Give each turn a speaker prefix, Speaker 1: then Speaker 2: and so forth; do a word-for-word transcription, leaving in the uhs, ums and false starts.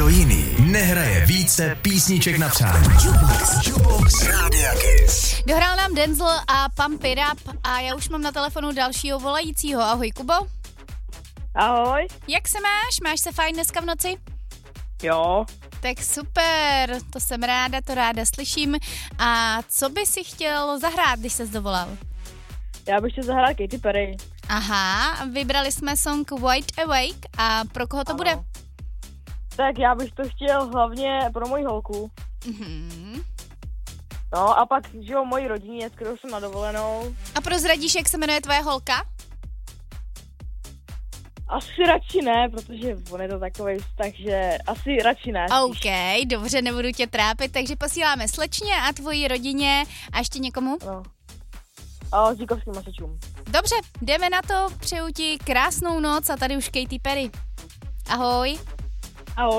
Speaker 1: Kdo jiný nehraje více písniček na přání? Jukebox. Jukebox Rádia Kiss.
Speaker 2: Dohrál nám Denzel a Pump It Up a já už mám na telefonu dalšího volajícího. Ahoj, Kubo.
Speaker 3: Ahoj.
Speaker 2: Jak se máš? Máš se fajn dneska v noci?
Speaker 3: Jo.
Speaker 2: Tak super, to jsem ráda, to ráda slyším. A co by si chtěl zahrát, když ses dovolal?
Speaker 3: Já bych chtěl zahrát Katy Perry.
Speaker 2: Aha, vybrali jsme song Wide Awake a pro koho to
Speaker 3: Ano.
Speaker 2: bude?
Speaker 3: Tak já bych to chtěl hlavně pro moji holku.
Speaker 2: Mhm.
Speaker 3: No a pak, že jo, moji rodině, s kterou jsem na dovolenou.
Speaker 2: A prozradíš, jak se jmenuje tvoje holka?
Speaker 3: Asi radši ne, protože on je to takovej, takže asi radši ne.
Speaker 2: OK, dobře, nebudu tě trápit, takže posíláme slečně a tvojí rodině a ještě někomu?
Speaker 3: No. A s díkovským masičům.
Speaker 2: Dobře, jdeme na to, přeju ti krásnou noc a tady už Katy Perry. Ahoj.